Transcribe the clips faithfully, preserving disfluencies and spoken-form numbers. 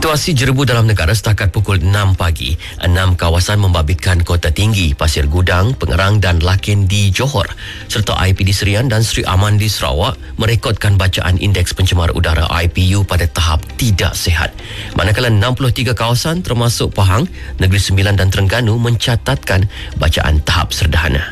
Situasi jerebu dalam negara setakat pukul enam pagi. Enam kawasan membabitkan Kota Tinggi, Pasir Gudang, Pengerang dan Lakin di Johor serta I P D Serian dan Sri Aman di Sarawak merekodkan bacaan indeks pencemar udara I P U pada tahap tidak sihat. Manakala enam puluh tiga kawasan termasuk Pahang, Negeri Sembilan dan Terengganu mencatatkan bacaan tahap sederhana.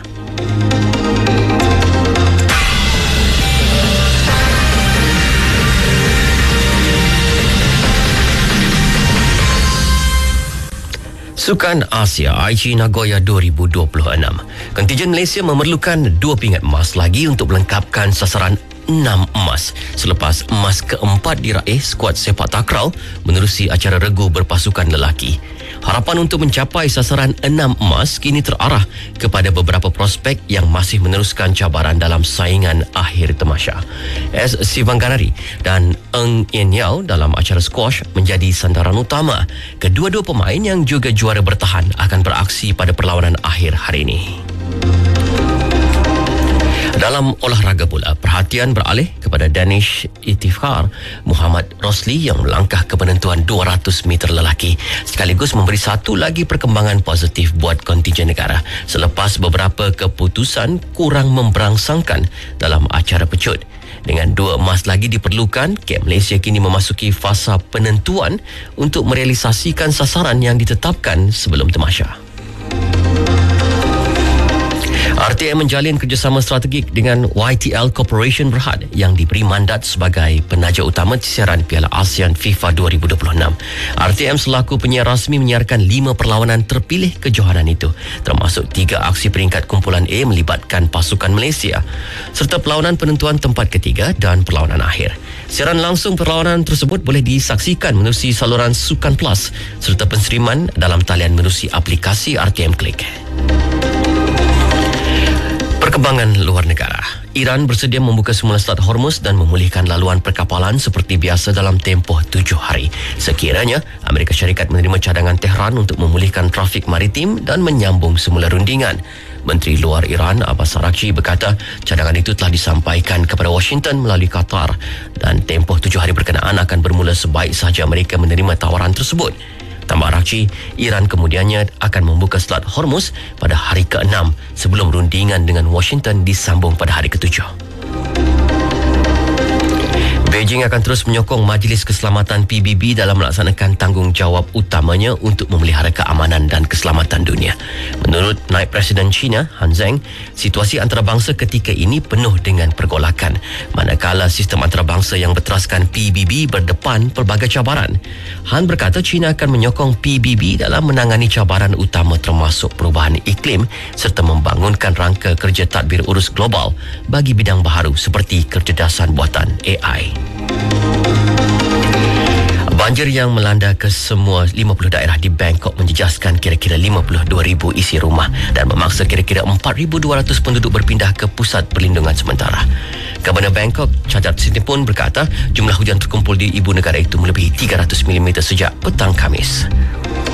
Sukan Asia I G Nagoya dua ribu dua puluh enam. Kontijen Malaysia memerlukan dua pingat emas lagi untuk melengkapkan sasaran enam emas selepas emas keempat diraih skuad sepak takraw menerusi acara regu berpasukan lelaki. Harapan untuk mencapai sasaran enam emas kini terarah kepada beberapa prospek yang masih meneruskan cabaran dalam saingan akhir temasya. S. Sivanganari dan Eng Yen Yao dalam acara squash menjadi sandaran utama. Kedua-dua pemain yang juga juara bertahan akan beraksi pada perlawanan akhir hari ini. Dalam olahraga pula, perhatian beralih kepada Danish Itifkhar Muhammad Rosli yang melangkah ke penentuan dua ratus meter lelaki sekaligus memberi satu lagi perkembangan positif buat kontijen negara selepas beberapa keputusan kurang memberangsangkan dalam acara pecut. Dengan dua emas lagi diperlukan, K Malaysia kini memasuki fasa penentuan untuk merealisasikan sasaran yang ditetapkan sebelum temasya. R T M menjalin kerjasama strategik dengan Y T L Corporation Berhad yang diberi mandat sebagai penaja utama siaran Piala ASEAN FIFA dua ribu dua puluh enam. R T M selaku penyiar rasmi menyiarkan lima perlawanan terpilih kejohanan itu, termasuk tiga aksi peringkat kumpulan A melibatkan pasukan Malaysia serta perlawanan penentuan tempat ketiga dan perlawanan akhir. Siaran langsung perlawanan tersebut boleh disaksikan menerusi saluran Sukan Plus serta penseriman dalam talian menerusi aplikasi R T M Click. Perkembangan luar negara. Iran bersedia membuka semula Selat Hormuz dan memulihkan laluan perkapalan seperti biasa dalam tempoh tujuh hari. Sekiranya Amerika Syarikat menerima cadangan Tehran untuk memulihkan trafik maritim dan menyambung semula rundingan. Menteri Luar Iran Abbas Araghchi berkata cadangan itu telah disampaikan kepada Washington melalui Qatar dan tempoh tujuh hari berkenaan akan bermula sebaik sahaja mereka menerima tawaran tersebut. Tambah Araghchi, Iran kemudiannya akan membuka Selat Hormuz pada hari keenam sebelum rundingan dengan Washington disambung pada hari ketujuh. Beijing akan terus menyokong Majlis Keselamatan P B B dalam melaksanakan tanggungjawab utamanya untuk memelihara keamanan dan keselamatan dunia. Menurut Naib Presiden China, Han Zheng, situasi antarabangsa ketika ini penuh dengan pergolakan, manakala sistem antarabangsa yang berteraskan P B B berdepan pelbagai cabaran. Han berkata China akan menyokong P B B dalam menangani cabaran utama termasuk perubahan iklim serta membangunkan rangka kerja tadbir urus global bagi bidang baharu seperti kecerdasan buatan A I. Banjir yang melanda ke semua lima puluh daerah di Bangkok menjejaskan kira-kira lima puluh dua ribu isi rumah dan memaksa kira-kira empat ribu dua ratus penduduk berpindah ke pusat perlindungan sementara. Gubernur Bangkok, Chadhat Sitipun berkata jumlah hujan terkumpul di ibu negara itu melebihi tiga ratus milimeter sejak petang Khamis.